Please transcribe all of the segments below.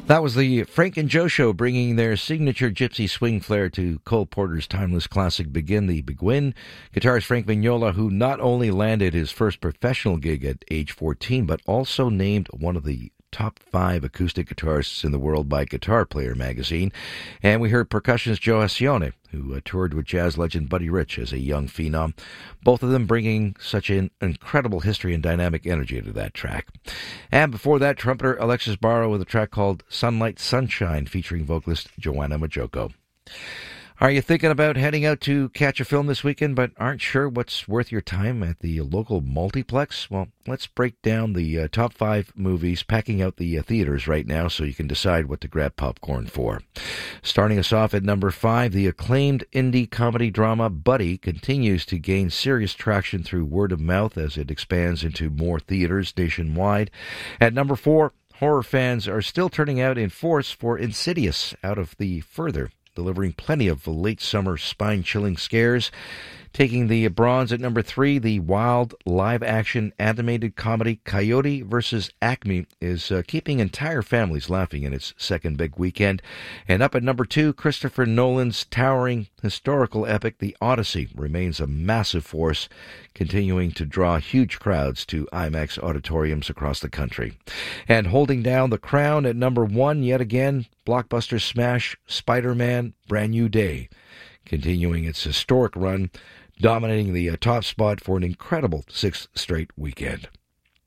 That was the Frank and Joe Show, bringing their signature gypsy swing flair to Cole Porter's timeless classic Begin the Begin. Guitarist Frank Vignola, who not only landed his first professional gig at age 14, but also named one of the top 5 acoustic guitarists in the world by Guitar Player magazine. And we heard percussionist Joe Ascione, who toured with jazz legend Buddy Rich as a young phenom, both of them bringing such an incredible history and dynamic energy to that track. And before that, trumpeter Alexis Barrow with a track called Sunlight Sunshine, featuring vocalist Joanna Majoko. Are you thinking about heading out to catch a film this weekend but aren't sure what's worth your time at the local multiplex? Well, let's break down the top 5 movies packing out the theaters right now so you can decide what to grab popcorn for. Starting us off at number 5, the acclaimed indie comedy drama Buddy continues to gain serious traction through word of mouth as it expands into more theaters nationwide. At number 4, horror fans are still turning out in force for Insidious Out of the Further, delivering plenty of late summer spine-chilling scares. Taking the bronze at number 3, the wild live-action animated comedy Coyote vs. Acme is keeping entire families laughing in its second big weekend. And up at number 2, Christopher Nolan's towering historical epic The Odyssey remains a massive force, continuing to draw huge crowds to IMAX auditoriums across the country. And holding down the crown at number 1 yet again, blockbuster smash Spider-Man Brand New Day, continuing its historic run, dominating the top spot for an incredible 6th straight weekend.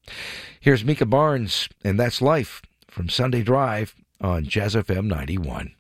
Here's Mika Barnes, and That's Life, from Sunday Drive on Jazz FM 91.